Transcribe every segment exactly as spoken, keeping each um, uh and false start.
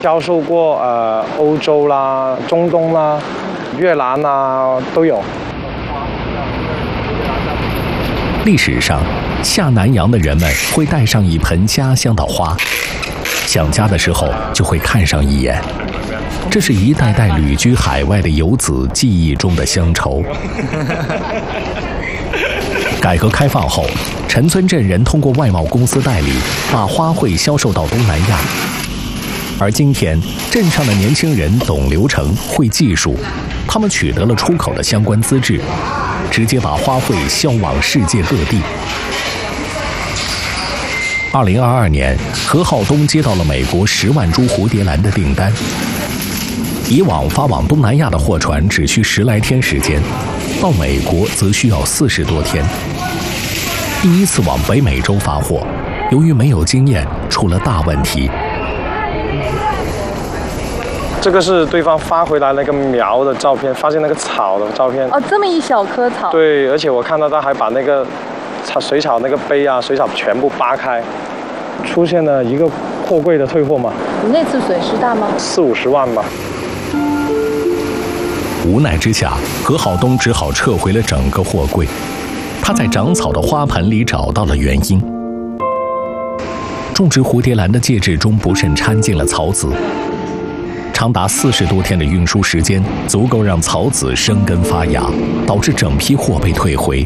销售过呃欧洲啦、中东啦、越南啦都有。 历史上，下南洋的人们会带上一盆家乡的花，想家的时候就会看上一眼。这是一代代旅居海外的游子记忆中的乡愁。改革开放后，陈村镇人通过外贸公司代理，把花卉销售到东南亚。而今天，镇上的年轻人懂流程、会技术，他们取得了出口的相关资质，直接把花卉销往世界各地。二零二二年，何浩东接到了美国十万株蝴蝶兰的订单。以往发往东南亚的货船只需十来天时间，到美国则需要四十多天。第一次往北美洲发货，由于没有经验，出了大问题。 这个是对方发回来那个苗的照片，发现那个草的照片。 哦，这么一小棵草。 对，而且我看到他还把那个草水草那个杯啊、水草全部扒开，出现了一个货柜的退货嘛。 你那次损失大吗？ 四五十万吧。 无奈之下，何浩东只好撤回了整个货柜。他在长草的花盆里找到了原因。种植蝴蝶兰的介质中不慎掺进了草籽，长达四十多天的运输时间，足够让草籽生根发芽，导致整批货被退回。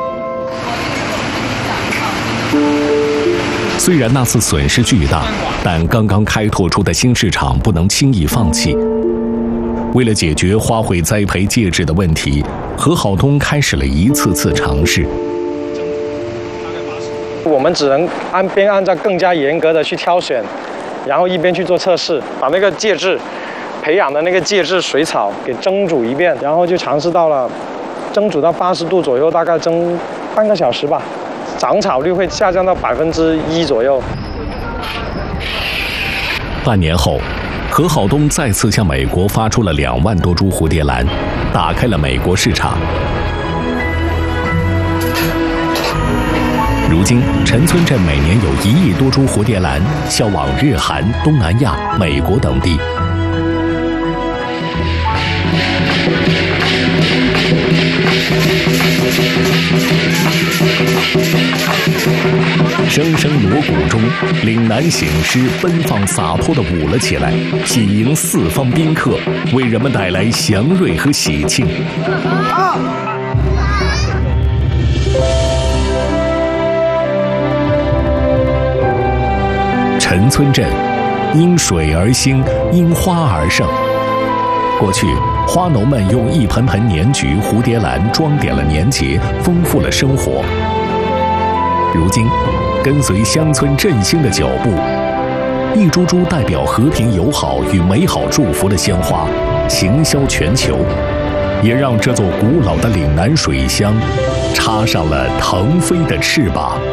虽然那次损失巨大，但刚刚开拓出的新市场不能轻易放弃。为了解决花卉栽培介质的问题，何浩东开始了一次次尝试。 我们只能按边按照更加严格的去挑选，然后一边去做测试，把那个介质培养的那个介质水草给蒸煮一遍，然后就尝试到了蒸煮到八十度左右，大概蒸半个小时吧，长草率会下降到百分之一左右。 半年后，何浩东再次向美国发出了两万多株蝴蝶兰，打开了美国市场。如今，陈村镇每年有一亿多株蝴蝶兰销往日韩、东南亚、美国等地。声声锣鼓中，岭南醒狮奔放洒脱地舞了起来，喜迎四方宾客，为人们带来祥瑞和喜庆。陈村镇因水而兴，因花而盛。过去，花农们用一盆盆年菊、蝴蝶兰装点了年节，丰富了生活。如今，跟随乡村振兴的脚步，一株株代表和平友好与美好祝福的鲜花行销全球，也让这座古老的岭南水乡插上了腾飞的翅膀。